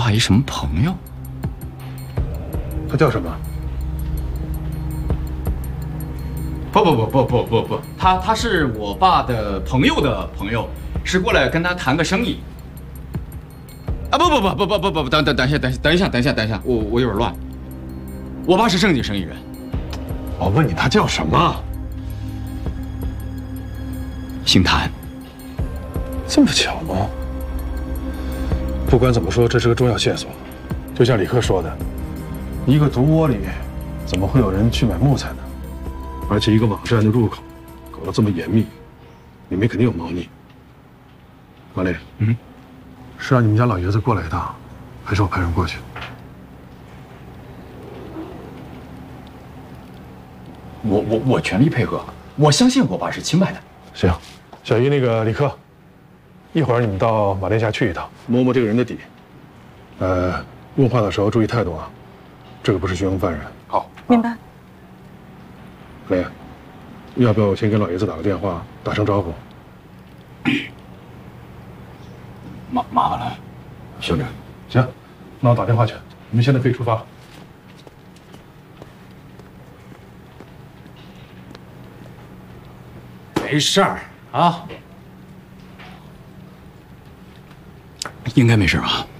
爸一什么朋友？ 他叫什么？ 不，他是我爸的朋友的朋友，是过来跟他谈个生意。啊不，等一下，我有点乱。我爸是正经生意人。 我问你他叫什么？ 姓谭。 这么巧吗？不管怎么说，这是个重要线索。就像李克说的，一个毒窝里怎么会有人去买木材呢？而且一个网站的入口搞得这么严密，里面肯定有猫腻。马烈，是让你们家老爷子过来一趟，还是我派人过去？ 我全力配合，我相信我爸是清白的。 行，小姨，那个李克，一会儿你们到马殿下去一趟，摸摸这个人的底。问话的时候注意态度啊，这个不是军用犯人。 好， 明白。 雷，要不要我先跟老爷子打个电话，打声招呼？ 麻烦了，兄长。 行，那我打电话去。你们现在可以出发。 没事儿啊， 应该没事吧？